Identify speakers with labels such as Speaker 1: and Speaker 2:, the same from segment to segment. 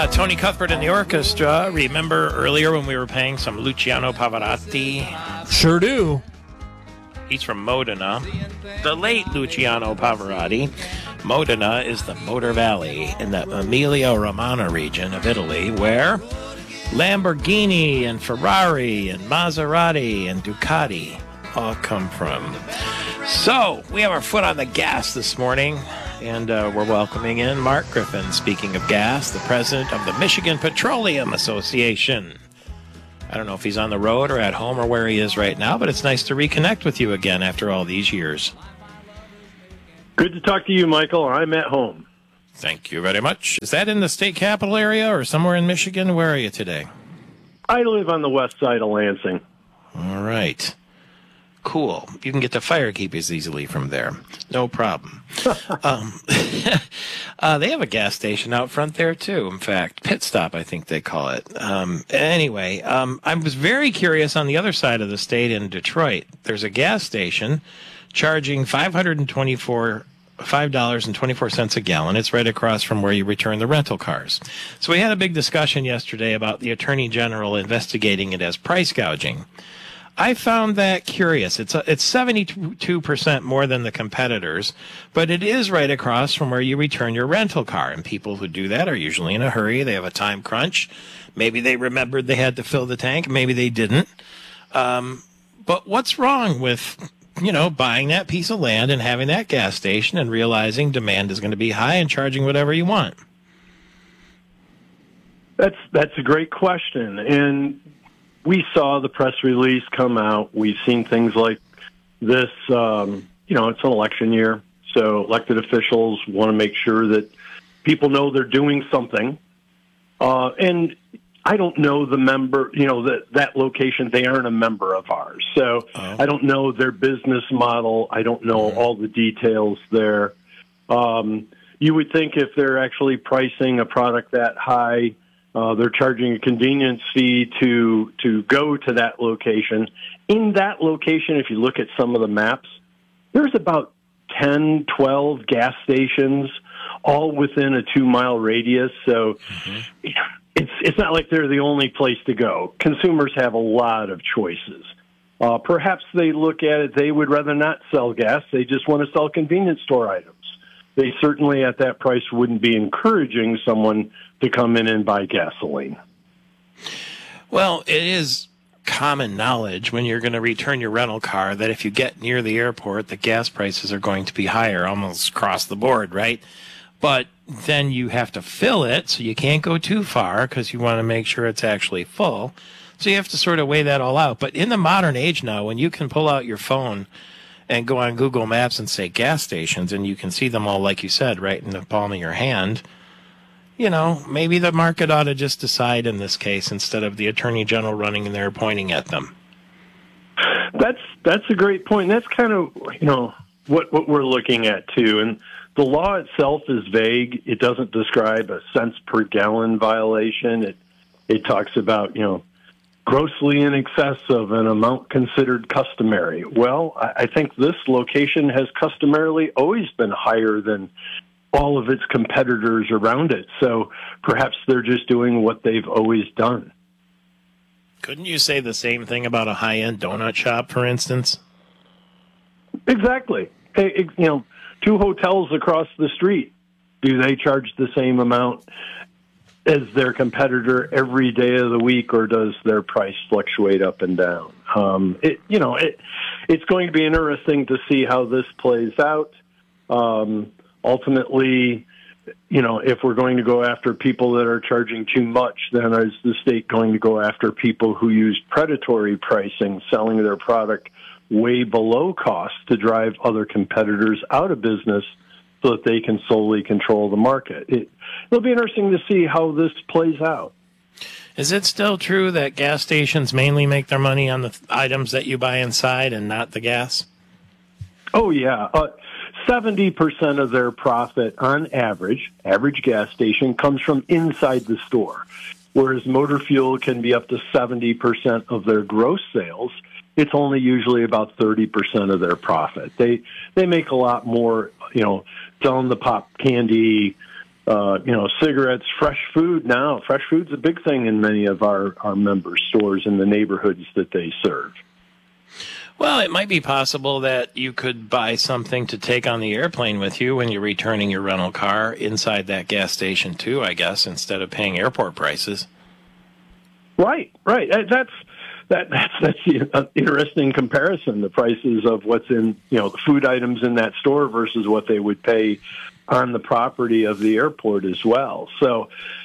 Speaker 1: Tony Cuthbert and the orchestra. Remember earlier when we were playing some Luciano Pavarotti?
Speaker 2: Sure do.
Speaker 1: He's from Modena. The late Luciano Pavarotti. Modena is the Motor Valley in the Emilia-Romagna region of Italy, where Lamborghini and Ferrari and Maserati and Ducati all come from. So, we have our foot on the gas this morning, and we're welcoming in Mark Griffin, speaking of gas, the president of the Michigan Petroleum Association. I don't know if he's on the road or at home or where he is right now, but it's nice to reconnect with you again after all these years.
Speaker 3: Good to talk to you, Michael. I'm at home.
Speaker 1: Thank you very much. Is that in the state capital area or somewhere in Michigan? Where are you today?
Speaker 3: I live on the west side of Lansing.
Speaker 1: All right. Cool. You can get to Firekeepers easily from there. No problem. They have a gas station out front there, too. In fact, Pit Stop, I think they call it. Anyway, I was very curious on the other side of the state in Detroit. There's a gas station charging $5.24 a gallon. It's right across from where you return the rental cars. So we had a big discussion yesterday about the Attorney General investigating it as price gouging. I found that curious. It's 72% more than the competitors, but it is right across from where you return your rental car. And people who do that are usually in a hurry. They have a time crunch. Maybe they remembered they had to fill the tank. Maybe they didn't. But what's wrong with, buying that piece of land and having that gas station and realizing demand is going to be high and charging whatever you want?
Speaker 3: That's a great question. And we saw the press release come out. We've seen things like this. It's an election year, so elected officials want to make sure that people know they're doing something. And I don't know the member, that location. They aren't a member of ours. So I don't know their business model. I don't know all the details there. You would think if they're actually pricing a product that high, they're charging a convenience fee to go to that location. In that location, if you look at some of the maps, there's about 10, 12 gas stations, all within a 2-mile radius. So it's not like they're the only place to go. Consumers have a lot of choices. Perhaps they look at it, they would rather not sell gas. They just want to sell convenience store items. They certainly at that price wouldn't be encouraging someone to come in and buy gasoline.
Speaker 1: Well, it is common knowledge when you're going to return your rental car that if you get near the airport, the gas prices are going to be higher almost across the board, right? But then you have to fill it, so you can't go too far because you want to make sure it's actually full. So you have to sort of weigh that all out. But in the modern age now, when you can pull out your phone and go on Google Maps and say gas stations, and you can see them all, like you said, right in the palm of your hand, maybe the market ought to just decide in this case instead of the Attorney General running in there pointing at them.
Speaker 3: That's a great point. That's kind of, what we're looking at, too. And the law itself is vague. It doesn't describe a cents per gallon violation. It talks about, grossly in excess of an amount considered customary. Well, I think this location has customarily always been higher than all of its competitors around it. So perhaps they're just doing what they've always done.
Speaker 1: Couldn't you say the same thing about a high-end donut shop, for instance?
Speaker 3: Exactly. Hey, 2 hotels across the street, do they charge the same amount as their competitor every day of the week, or does their price fluctuate up and down? It's going to be interesting to see how this plays out. Ultimately, if we're going to go after people that are charging too much, then is the state going to go after people who use predatory pricing, selling their product way below cost to drive other competitors out of business so that they can solely control the market? It'll be interesting to see how this plays out.
Speaker 1: Is it still true that gas stations mainly make their money on the items that you buy inside and not the gas?
Speaker 3: Oh, yeah. 70% of their profit on average gas station, comes from inside the store, whereas motor fuel can be up to 70% of their gross sales. It's only usually about 30% of their profit. They make a lot more, selling the pop candy, cigarettes, fresh food now. Fresh food's a big thing in many of our member stores in the neighborhoods that they serve.
Speaker 1: Well, it might be possible that you could buy something to take on the airplane with you when you're returning your rental car inside that gas station too, I guess, instead of paying airport prices.
Speaker 3: Right. That's an interesting comparison, the prices of what's in, the food items in that store versus what they would pay on the property of the airport as well. So,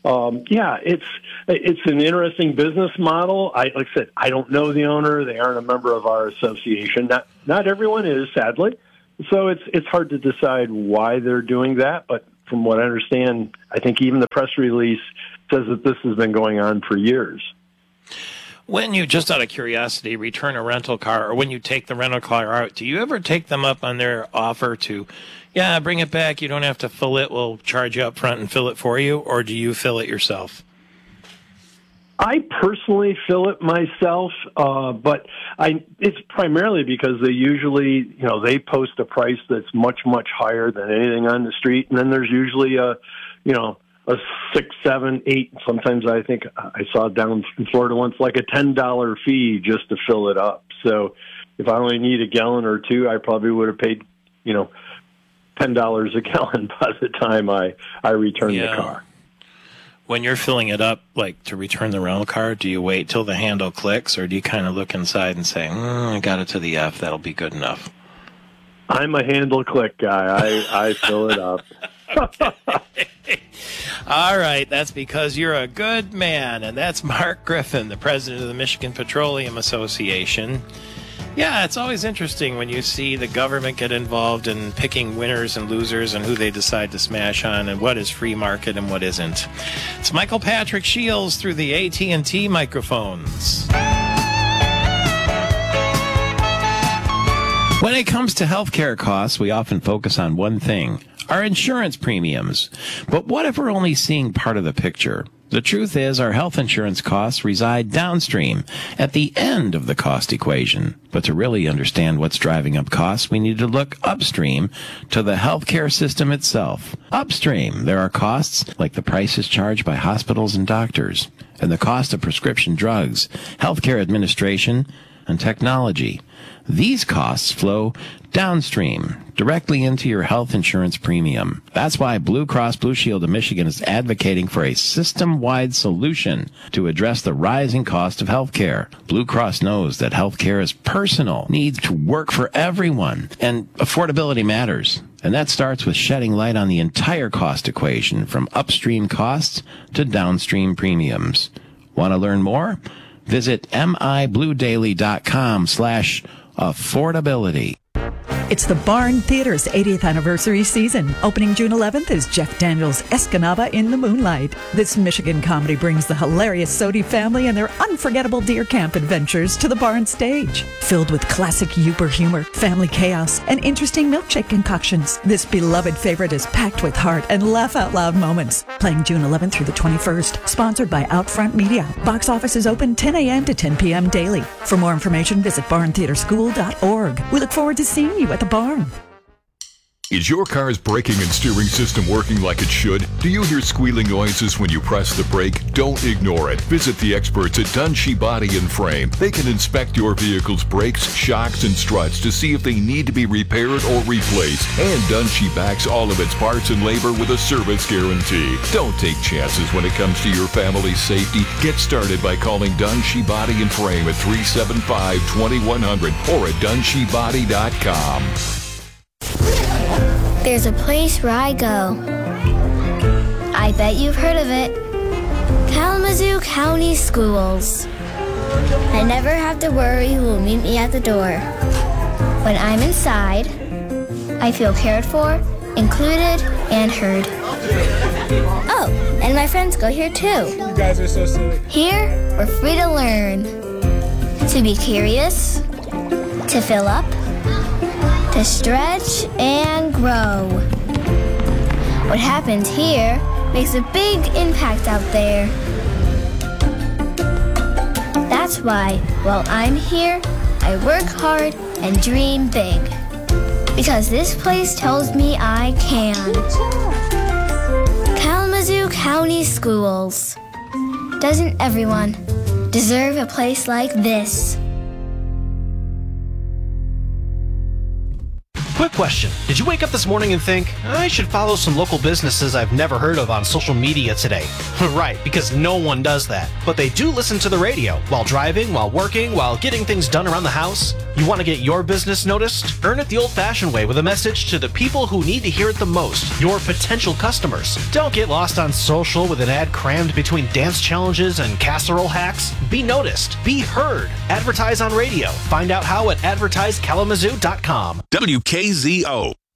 Speaker 3: it's an interesting business model. Like I said, I don't know the owner. They aren't a member of our association. Not everyone is, sadly. So it's hard to decide why they're doing that. But from what I understand, I think even the press release says that this has been going on for years.
Speaker 1: When you, just out of curiosity, return a rental car, or when you take the rental car out, do you ever take them up on their offer to, bring it back, you don't have to fill it, we'll charge you up front and fill it for you, or do you fill it yourself?
Speaker 3: I personally fill it myself, but it's primarily because they usually, they post a price that's much, much higher than anything on the street, and then there's usually a 6, 7, 8. Sometimes I think I saw down in Florida once like a $10 fee just to fill it up. So if I only need a gallon or two, I probably would have paid, $10 a gallon by the time I return the car.
Speaker 1: When you're filling it up, like to return the rental car, do you wait till the handle clicks, or do you kind of look inside and say, I got it to the F, that'll be good enough?
Speaker 3: I'm a handle click guy. I fill it up.
Speaker 1: All right, that's because you're a good man, and that's Mark Griffin, the president of the Michigan Petroleum Association. Yeah, it's always interesting when you see the government get involved in picking winners and losers and who they decide to smash on and what is free market and what isn't. It's Michael Patrick Shields through the AT&T microphones. When it comes to healthcare costs, we often focus on one thing, our insurance premiums. But what if we're only seeing part of the picture? The truth is our health insurance costs reside downstream, at the end of the cost equation. But to really understand what's driving up costs, we need to look upstream to the healthcare system itself. Upstream, there are costs like the prices charged by hospitals and doctors, and the cost of prescription drugs, healthcare administration, and technology. These costs flow downstream, directly into your health insurance premium. That's why Blue Cross Blue Shield of Michigan is advocating for a system-wide solution to address the rising cost of health care. Blue Cross knows that health care is personal, needs to work for everyone, and affordability matters. And that starts with shedding light on the entire cost equation, from upstream costs to downstream premiums. Want to learn more? Visit mibluedaily.com/affordability.
Speaker 2: It's the Barn Theater's 80th anniversary season. Opening June 11th is Jeff Daniels' Escanaba in the Moonlight. This Michigan comedy brings the hilarious Sodi family and their unforgettable deer camp adventures to the Barn stage. Filled with classic Uber humor, family chaos, and interesting milkshake concoctions, this beloved favorite is packed with heart and laugh-out-loud moments. Playing June 11th through the 21st. Sponsored by Outfront Media. Box office is open 10 a.m. to 10 p.m. daily. For more information, visit barntheaterschool.org. We look forward to seeing you at the Barn.
Speaker 4: Is your car's braking and steering system working like it should? Do you hear squealing noises when you press the brake? Don't ignore it. Visit the experts at Dunshee Body and Frame. They can inspect your vehicle's brakes, shocks, and struts to see if they need to be repaired or replaced. And Dunshee backs all of its parts and labor with a service guarantee. Don't take chances when it comes to your family's safety. Get started by calling Dunshee Body and Frame at 375-2100 or at DunsheeBody.com.
Speaker 5: There's a place where I go. I bet you've heard of it. Kalamazoo County Schools. I never have to worry who will meet me at the door. When I'm inside, I feel cared for, included, and heard. Oh, and my friends go here too.
Speaker 6: You guys are so silly.
Speaker 5: Here, we're free to learn. To be curious. To fill up. To stretch and grow. What happens here makes a big impact out there. That's why, while I'm here, I work hard and dream big. Because this place tells me I can. County Schools. Doesn't everyone deserve a place like this?
Speaker 6: Quick question. Did you wake up this morning and think, I should follow some local businesses I've never heard of on social media today? Right, because no one does that. But they do listen to the radio while driving, while working, while getting things done around the house. You want to get your business noticed? Earn it the old-fashioned way with a message to the people who need to hear it the most, your potential customers. Don't get lost on social with an ad crammed between dance challenges and casserole hacks. Be noticed. Be heard. Advertise on radio. Find out how at advertisekalamazoo.com.
Speaker 7: WKZO.